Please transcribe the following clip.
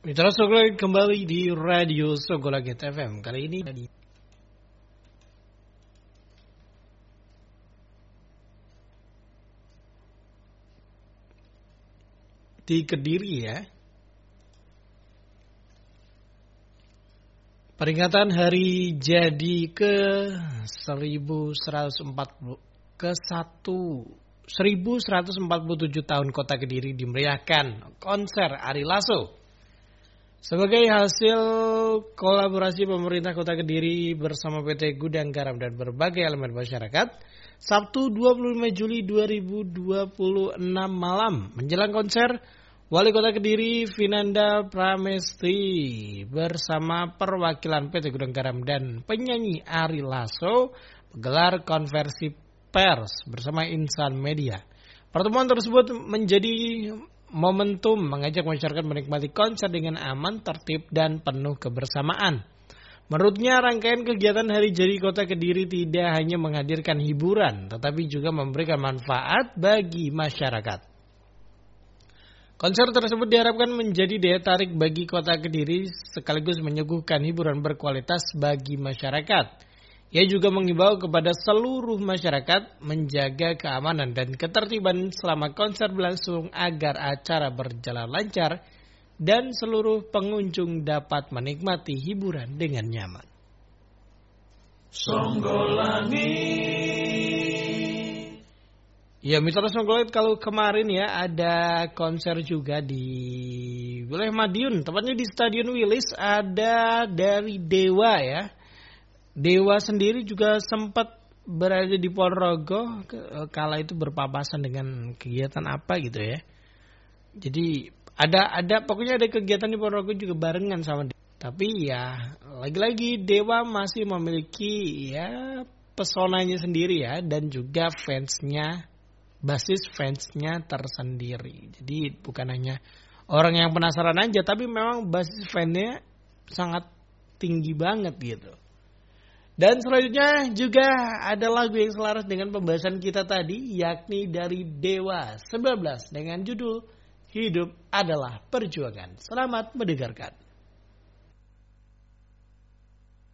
Mitra Sogolagit kembali di Radio Sogolagit FM. Kali ini di Kediri ya. Peringatan hari jadi ke 1147 tahun Kota Kediri dimeriahkan konser Ari Lasso. Sebagai hasil kolaborasi pemerintah Kota Kediri bersama PT Gudang Garam dan berbagai elemen masyarakat, Sabtu 25 Juli 2026 malam menjelang konser, Wali Kota Kediri Vinanda Pramesti bersama perwakilan PT Gudang Garam dan penyanyi Ari Lasso menggelar konversi pers bersama Insan Media. Pertemuan tersebut menjadi momentum mengajak masyarakat menikmati konser dengan aman, tertib, dan penuh kebersamaan. Menurutnya, rangkaian kegiatan Hari Jadi Kota Kediri tidak hanya menghadirkan hiburan, tetapi juga memberikan manfaat bagi masyarakat. Konser tersebut diharapkan menjadi daya tarik bagi Kota Kediri sekaligus menyuguhkan hiburan berkualitas bagi masyarakat. Ia juga mengimbau kepada seluruh masyarakat menjaga keamanan dan ketertiban selama konser berlangsung agar acara berjalan lancar dan seluruh pengunjung dapat menikmati hiburan dengan nyaman. Songgolangit. Ya, Mitra Songgolangit, kalau kemarin ya ada konser juga di wilayah Madiun, tepatnya di Stadion Wilis, ada dari Dewa ya. Dewa sendiri juga sempat berada di Ponorogo kala itu berpapasan dengan kegiatan apa gitu ya. Jadi pokoknya ada kegiatan di Ponorogo juga barengan sama Dewa. Tapi ya lagi-lagi Dewa masih memiliki ya pesonanya sendiri ya, dan juga basis fansnya tersendiri. Jadi bukan hanya orang yang penasaran aja, tapi memang basis fansnya sangat tinggi banget gitu. Dan selanjutnya juga ada lagu yang selaras dengan pembahasan kita tadi, yakni dari Dewa 19 dengan judul Hidup Adalah Perjuangan. Selamat mendengarkan.